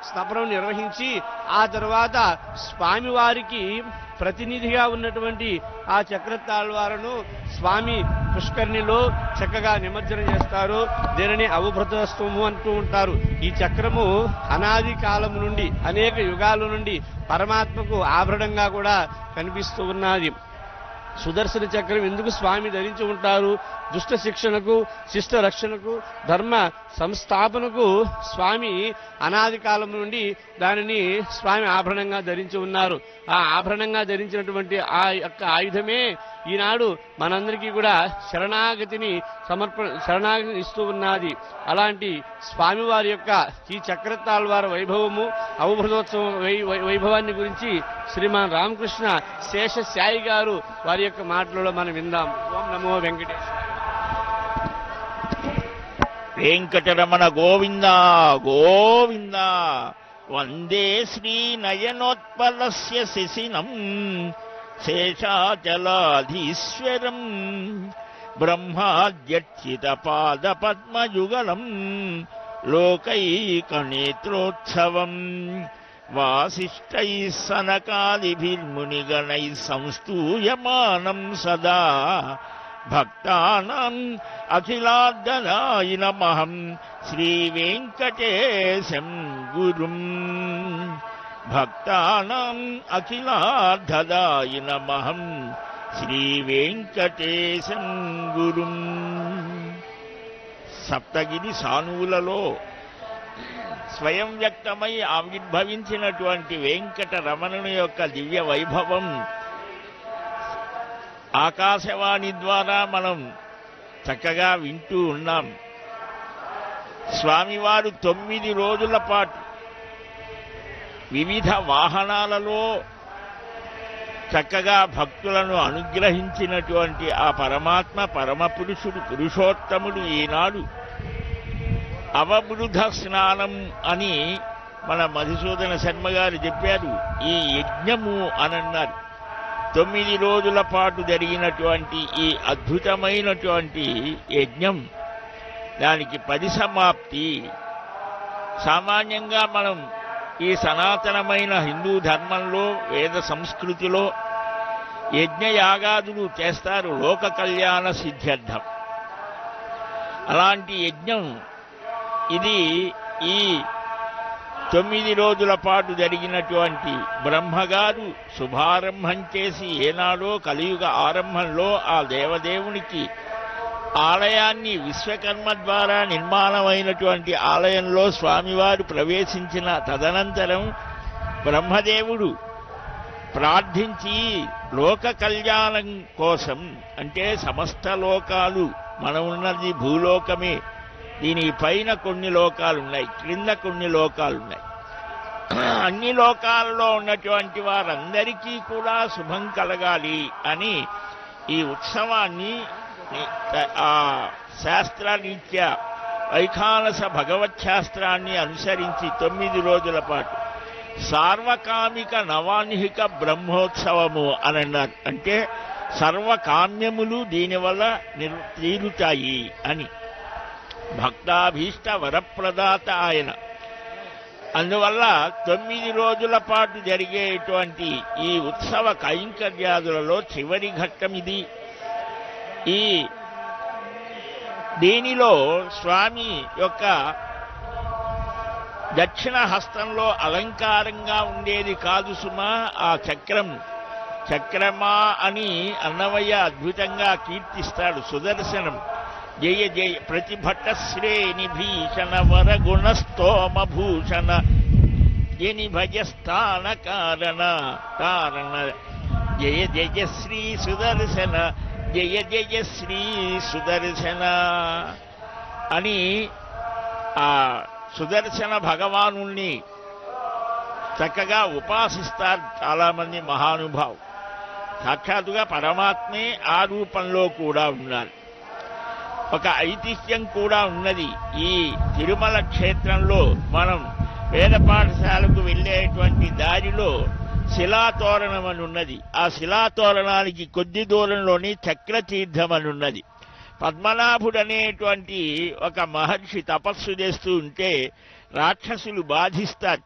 స్తపనం నిర్వహించి ఆ తర్వాత స్వామివారికి ప్రతినిధిగా ఉన్నటువంటి ఆ చక్రతాళ్వారను స్వామి పుష్కరిణిలో చక్కగా నిమజ్జనం చేస్తారు. దీనిని అవభృతస్తము అంటూ ఉంటారు. ఈ చక్రము అనాది కాలం నుండి అనేక యుగాల నుండి పరమాత్మకు ఆభరణంగా కూడా కనిపిస్తూ ఉన్నది. సుదర్శన చక్రం ఎందుకు స్వామి ధరించి ఉంటారు? దుష్ట శిక్షణకు, శిష్ట రక్షణకు, ధర్మ సంస్థాపనకు స్వామి అనాది కాలం నుండి దానిని స్వామి ఆభరణంగా ధరించి ఉన్నారు. ఆ ఆభరణంగా ధరించినటువంటి ఆ యొక్క ఆయుధమే ఈనాడు మనందరికీ కూడా శరణాగతిని శరణాగతి ఇస్తూ ఉన్నది. అలాంటి స్వామివారి యొక్క ఈ చక్రతాళ్వార వైభవము, అవభృతోత్సవం వైభవాన్ని గురించి శ్రీమాన్ రామకృష్ణ శేషశాయి గారు వారి యొక్క మాటలలో మనం విందాం. ఓం నమో వెంకటేశ్వర. వెంకటరమణ గోవింద గోవింద. వందే శ్రీ నయనోత్పలస్య శిశినం శేషాచలాధీశ్వరం బ్రహ్మాద్యర్చిత పాద పద్మయుగలం లోకైకనేత్రోత్సవం వాసిష్టై సనకాదిభిర్మునిగణై సంస్తూయమానం సదా భక్తానాం అఖిలార్దనాయ నమః శ్రీవేంకటేశం గురుం. భక్తానాం అఖిలార్దనాయ నమః శ్రీవేంకటేశం గురుం. సప్తగిరి సానువులలో స్వయం వ్యక్తమై ఆవిర్భవించినటువంటి వెంకటరమణుని యొక్క దివ్య వైభవం ఆకాశవాణి ద్వారా మనం చక్కగా వింటూ ఉన్నాం. స్వామివారు 9 రోజుల పాటు వివిధ వాహనాలలో చక్కగా భక్తులను అనుగ్రహించినటువంటి ఆ పరమాత్మ పరమపురుషుడు పురుషోత్తముడు ఈనాడు అవబృధ స్నానం అని మన మధుసూదన శర్మ గారు చెప్పారు. ఈ యజ్ఞము అనన్నారు. 9 రోజుల పాటు జరిగినటువంటి ఈ అద్భుతమైనటువంటి యజ్ఞం, దానికి పరిసమాప్తి. సామాన్యంగా మనం ఈ సనాతనమైన హిందూ ధర్మంలో వేద సంస్కృతిలో యజ్ఞయాగాదులు చేస్తారు లోక కళ్యాణ సిద్ధ్యర్థం. అలాంటి యజ్ఞం ఇది ఈ 9 రోజుల పాటు జరిగినటువంటి బ్రహ్మగారు శుభారంభం చేసి ఏనాడో కలియుగ ఆరంభంలో ఆ దేవదేవునికి ఆలయాన్ని విశ్వకర్మ ద్వారా నిర్మాణమైనటువంటి ఆలయంలో స్వామివారు ప్రవేశించిన తదనంతరం బ్రహ్మదేవుడు ప్రార్థించి లోక కళ్యాణం కోసం, అంటే సమస్త లోకాలు, మనం ఉన్నది భూలోకమే, దీని పైన కొన్ని లోకాలున్నాయి, క్రింద కొన్ని లోకాలున్నాయి, అన్ని లోకాలలో ఉన్నటువంటి వారందరికీ కూడా శుభం కలగాలి అని ఈ ఉత్సవాన్ని ఆ శాస్త్రరీత్యా వైఖానస భగవత్ శాస్త్రాన్ని అనుసరించి 9 రోజుల పాటు సార్వకామిక నవాన్హిక బ్రహ్మోత్సవము అని అన్నారు. అంటే సర్వకామ్యములు దీనివల్ల తీరుతాయి అని. భక్తాభీష్ట వరప్రదాత ఆయన. అందువల్ల 9 రోజుల పాటు జరిగేటువంటి ఈ ఉత్సవ కైంకర్యాదులలో చివరి ఘట్టం ఇది. ఈ దీనిలో స్వామి యొక్క దక్షిణ హస్తంలో అలంకారంగా ఉండేది కాదు సుమా ఆ చక్రం. చక్రమా అని అన్నమయ్య అద్భుతంగా కీర్తిస్తాడు. సుదర్శనం జయ జయ ప్రతిభట శ్రేణి భీషణ వరగుణస్తోమ భూషణ జని భజస్థాన కారణ కారణ జయ జయ శ్రీ సుదర్శన జయ జయ శ్రీ సుదర్శన అని ఆ సుదర్శన భగవానుణ్ణి చక్కగా ఉపాసిస్తారు చాలామంది మహానుభావులు. సాక్షాత్తుగా పరమాత్మే ఆ రూపంలో కూడా ఉన్నారు. ఒక ఐతిహ్యం కూడా ఉన్నది. ఈ తిరుమల క్షేత్రంలో మనం వేద పాఠశాలకు వెళ్ళేటువంటి దారిలో శిలాతోరణం అని ఉన్నది. ఆ శిలాతోరణానికి కొద్ది దూరంలోని చక్రతీర్థం అని ఉన్నది. పద్మనాభుడు అనేటువంటి ఒక మహర్షి తపస్సు చేస్తూ ఉంటే రాక్షసులు బాధిస్తారు.